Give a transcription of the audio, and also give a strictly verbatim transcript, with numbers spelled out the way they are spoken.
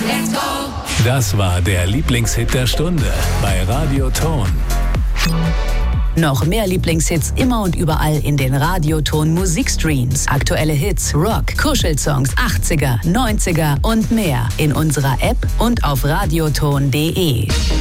Let's go! Das war der Lieblingshit der Stunde bei Radio Ton. Noch mehr Lieblingshits immer und überall in den Radioton Musikstreams. Aktuelle Hits, Rock, Kuschelsongs, achtziger, neunziger und mehr in unserer App und auf radioton punkt de.